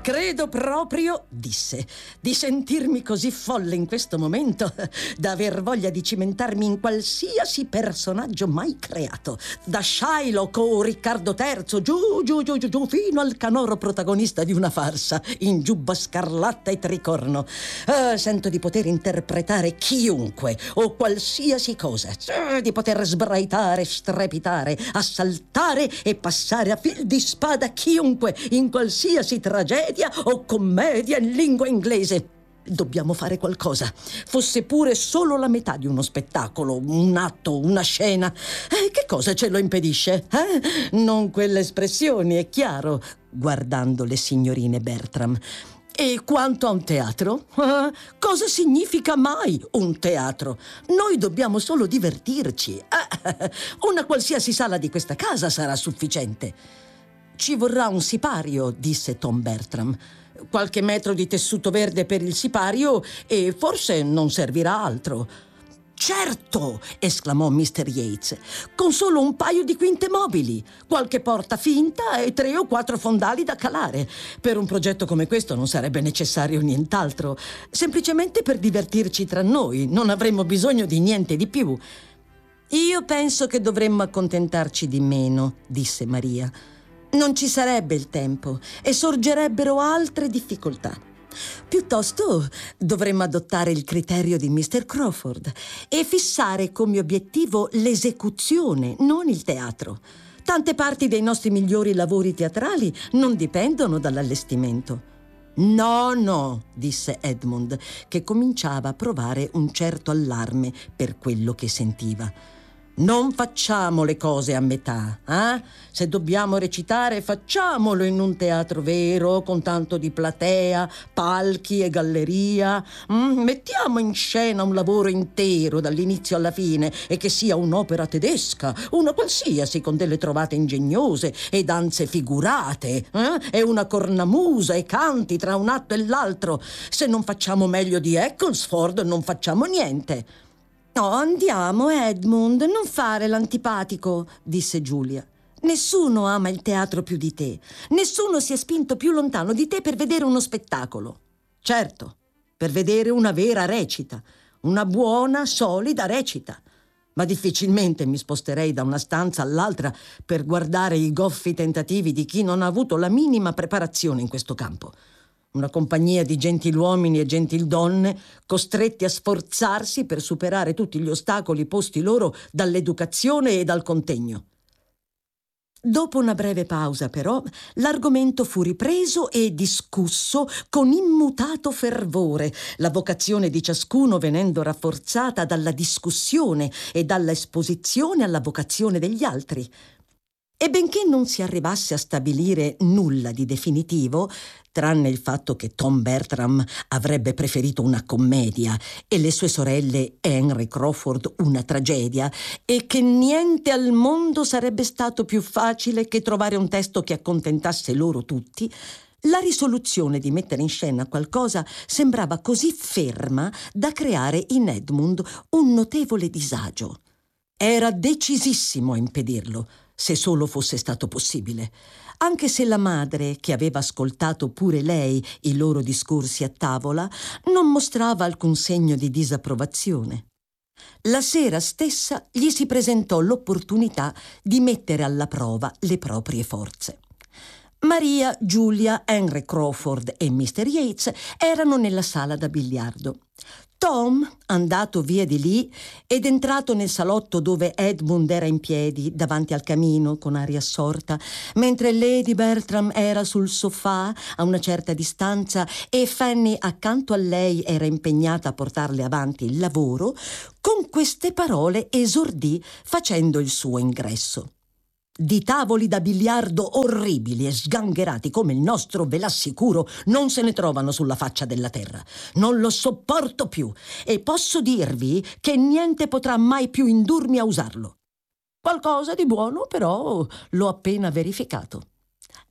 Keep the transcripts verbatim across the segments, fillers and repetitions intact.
Credo proprio, disse, di sentirmi così folle in questo momento da aver voglia di cimentarmi in qualsiasi personaggio mai creato, da Shylock o Riccardo terzo, giù, giù, giù, giù, giù, fino al canoro protagonista di una farsa, in giubba scarlatta e tricorno. Ah, sento di poter interpretare chiunque o qualsiasi cosa, ah, di poter sbraitare, strepitare, assaltare e passare a fil di spada chiunque in qualsiasi tragedia o commedia in lingua inglese. Dobbiamo fare qualcosa, fosse pure solo la metà di uno spettacolo, un atto, una scena. Eh, che cosa ce lo impedisce? Eh? Non quelle espressioni, è chiaro, guardando le signorine Bertram. E quanto a un teatro? Eh? Cosa significa mai un teatro? Noi dobbiamo solo divertirci. Eh, una qualsiasi sala di questa casa sarà sufficiente. Ci vorrà un sipario, disse Tom Bertram. Qualche metro di tessuto verde per il sipario e forse non servirà altro. Certo, esclamò mister Yates, con solo un paio di quinte mobili, qualche porta finta e tre o quattro fondali da calare. Per un progetto come questo non sarebbe necessario nient'altro, semplicemente per divertirci tra noi, non avremmo bisogno di niente di più. Io penso che dovremmo accontentarci di meno, disse Maria. Non ci sarebbe il tempo e sorgerebbero altre difficoltà. Piuttosto dovremmo adottare il criterio di mister Crawford e fissare come obiettivo l'esecuzione, non il teatro. Tante parti dei nostri migliori lavori teatrali non dipendono dall'allestimento. No, no, disse Edmund, che cominciava a provare un certo allarme per quello che sentiva. Non facciamo le cose a metà, eh? Se dobbiamo recitare, facciamolo in un teatro vero, con tanto di platea, palchi e galleria. Mm? Mettiamo in scena un lavoro intero dall'inizio alla fine e che sia un'opera tedesca, una qualsiasi, con delle trovate ingegnose e danze figurate, eh? E una cornamusa e canti tra un atto e l'altro. Se non facciamo meglio di Ecclesford, non facciamo niente. No, andiamo, Edmund, non fare l'antipatico, disse Giulia. Nessuno ama il teatro più di te. Nessuno si è spinto più lontano di te per vedere uno spettacolo. Certo, per vedere una vera recita, una buona, solida recita. Ma difficilmente mi sposterei da una stanza all'altra per guardare i goffi tentativi di chi non ha avuto la minima preparazione in questo campo. Una compagnia di gentiluomini e gentildonne costretti a sforzarsi per superare tutti gli ostacoli posti loro dall'educazione e dal contegno. Dopo una breve pausa, però, l'argomento fu ripreso e discusso con immutato fervore, la vocazione di ciascuno venendo rafforzata dalla discussione e dalla esposizione alla vocazione degli altri. E benché non si arrivasse a stabilire nulla di definitivo, tranne il fatto che Tom Bertram avrebbe preferito una commedia e le sue sorelle Henry Crawford una tragedia, e che niente al mondo sarebbe stato più facile che trovare un testo che accontentasse loro tutti, la risoluzione di mettere in scena qualcosa sembrava così ferma da creare in Edmund un notevole disagio. Era decisissimo a impedirlo, se solo fosse stato possibile, anche se la madre, che aveva ascoltato pure lei i loro discorsi a tavola, non mostrava alcun segno di disapprovazione. La sera stessa gli si presentò l'opportunità di mettere alla prova le proprie forze. Maria, Giulia, Henry Crawford e mister Yates erano nella sala da biliardo. Tom, andato via di lì ed entrato nel salotto dove Edmund era in piedi davanti al camino con aria assorta, mentre Lady Bertram era sul sofà a una certa distanza e Fanny accanto a lei era impegnata a portarle avanti il lavoro, con queste parole esordì facendo il suo ingresso. Di tavoli da biliardo orribili e sgangherati come il nostro, ve l'assicuro, non se ne trovano sulla faccia della terra. Non lo sopporto più e posso dirvi che niente potrà mai più indurmi a usarlo. Qualcosa di buono, però, l'ho appena verificato.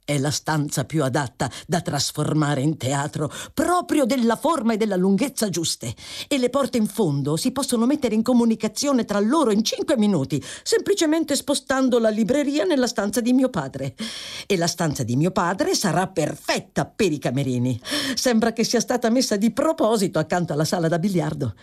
È la stanza più adatta da trasformare in teatro, proprio della forma e della lunghezza giuste. E le porte in fondo si possono mettere in comunicazione tra loro in cinque minuti, semplicemente spostando la libreria nella stanza di mio padre. E la stanza di mio padre sarà perfetta per i camerini. Sembra che sia stata messa di proposito accanto alla sala da biliardo.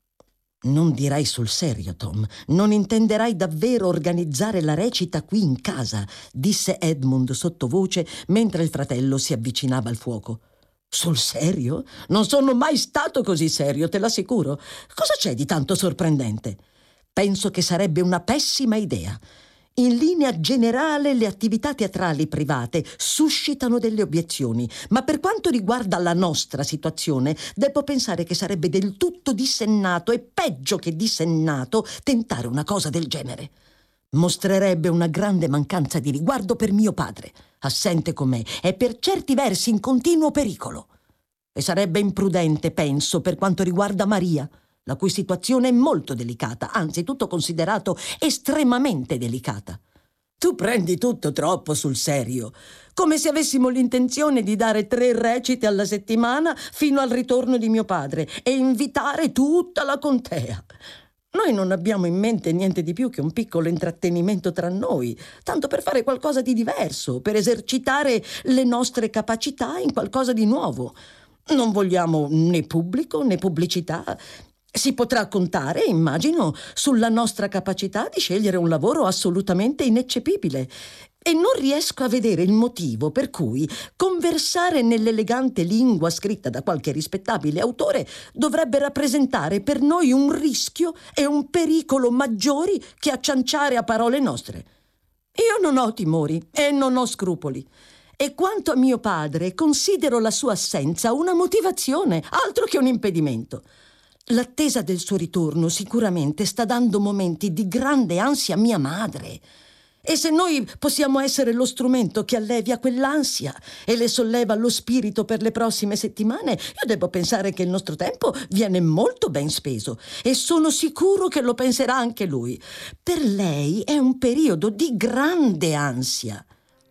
Non dirai sul serio, Tom? Non intenderai davvero organizzare la recita qui in casa? Disse Edmund sottovoce mentre il fratello si avvicinava al fuoco. Sul serio? Non sono mai stato così serio, te l'assicuro. Cosa c'è di tanto sorprendente? Penso che sarebbe una pessima idea. In linea generale le attività teatrali private suscitano delle obiezioni, ma per quanto riguarda la nostra situazione, devo pensare che sarebbe del tutto dissennato e peggio che dissennato tentare una cosa del genere. Mostrerebbe una grande mancanza di riguardo per mio padre, assente con me e per certi versi in continuo pericolo. E sarebbe imprudente, penso, per quanto riguarda Maria, la cui situazione è molto delicata, anzi tutto considerato estremamente delicata. Tu prendi tutto troppo sul serio, come se avessimo l'intenzione di dare tre recite alla settimana fino al ritorno di mio padre e invitare tutta la contea. Noi non abbiamo in mente niente di più che un piccolo intrattenimento tra noi, tanto per fare qualcosa di diverso, per esercitare le nostre capacità in qualcosa di nuovo. Non vogliamo né pubblico né pubblicità. Si potrà contare, immagino, sulla nostra capacità di scegliere un lavoro assolutamente ineccepibile. E non riesco a vedere il motivo per cui conversare nell'elegante lingua scritta da qualche rispettabile autore dovrebbe rappresentare per noi un rischio e un pericolo maggiori che accianciare a parole nostre. Io non ho timori e non ho scrupoli. E quanto a mio padre, considero la sua assenza una motivazione, altro che un impedimento. L'attesa del suo ritorno sicuramente sta dando momenti di grande ansia a mia madre. E se noi possiamo essere lo strumento che allevia quell'ansia e le solleva lo spirito per le prossime settimane, io devo pensare che il nostro tempo viene molto ben speso e sono sicuro che lo penserà anche lui. Per lei è un periodo di grande ansia.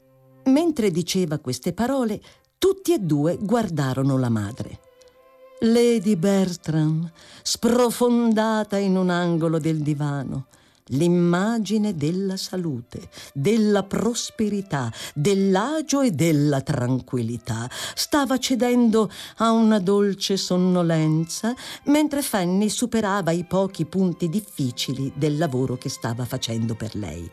Mentre diceva queste parole, tutti e due guardarono la madre. Lady Bertram, sprofondata in un angolo del divano, l'immagine della salute, della prosperità, dell'agio e della tranquillità, stava cedendo a una dolce sonnolenza mentre Fanny superava i pochi punti difficili del lavoro che stava facendo per lei.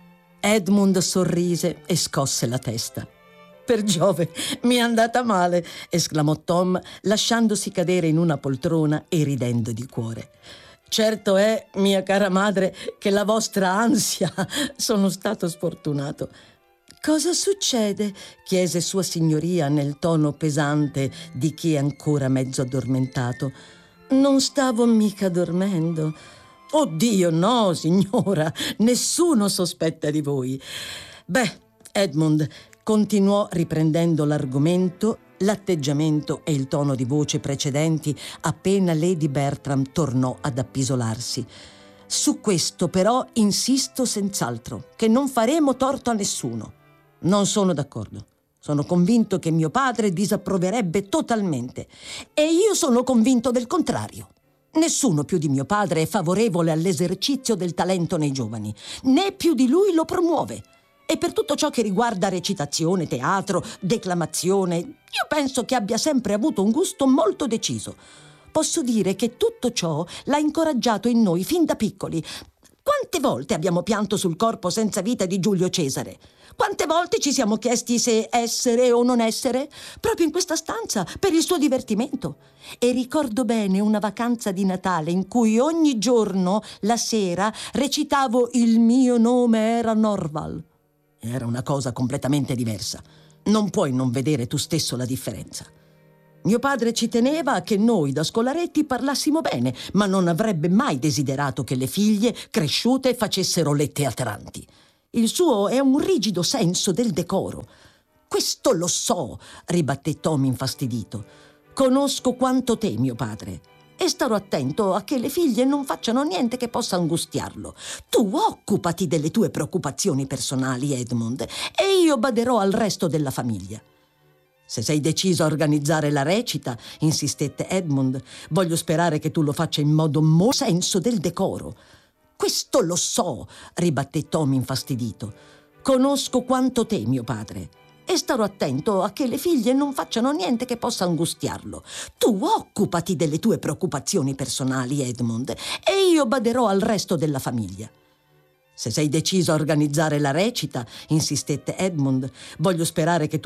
Edmund sorrise e scosse la testa. «Per Giove, mi è andata male», esclamò Tom, lasciandosi cadere in una poltrona e ridendo di cuore. «Certo è, mia cara madre, che la vostra ansia sono stato sfortunato». «Cosa succede?» chiese sua signoria nel tono pesante di chi è ancora mezzo addormentato. «Non stavo mica dormendo». «Oddio, no, signora, nessuno sospetta di voi». «Beh, Edmund», continuò riprendendo l'argomento, l'atteggiamento e il tono di voce precedenti appena Lady Bertram tornò ad appisolarsi. «Su questo però insisto senz'altro, che non faremo torto a nessuno. Non sono d'accordo. Sono convinto che mio padre disapproverebbe totalmente e io sono convinto del contrario. Nessuno più di mio padre è favorevole all'esercizio del talento nei giovani, né più di lui lo promuove. E per tutto ciò che riguarda recitazione, teatro, declamazione, io penso che abbia sempre avuto un gusto molto deciso. Posso dire che tutto ciò l'ha incoraggiato in noi fin da piccoli. Quante volte abbiamo pianto sul corpo senza vita di Giulio Cesare? Quante volte ci siamo chiesti se essere o non essere? Proprio in questa stanza, per il suo divertimento. E ricordo bene una vacanza di Natale in cui ogni giorno, la sera, recitavo Il mio nome era Norval. Era una cosa completamente diversa. Non puoi non vedere tu stesso la differenza. Mio padre ci teneva a che noi da scolaretti parlassimo bene, ma non avrebbe mai desiderato che le figlie cresciute facessero le teatranti. Il suo è un rigido senso del decoro. Questo lo so, ribatté Tom infastidito. Conosco quanto te, mio padre, e e starò attento a che le figlie non facciano niente che possa angustiarlo. Tu occupati delle tue preoccupazioni personali, Edmund, e io baderò al resto della famiglia. Se sei deciso a organizzare la recita, insistette Edmund, voglio sperare che tu lo faccia in modo molto senso del decoro. Questo lo so, ribatté Tom infastidito. Conosco quanto te, mio padre, e starò attento a che le figlie non facciano niente che possa angustiarlo. Tu occupati delle tue preoccupazioni personali, Edmund, e io baderò al resto della famiglia. Se sei deciso a organizzare la recita, insistette Edmund, voglio sperare che tu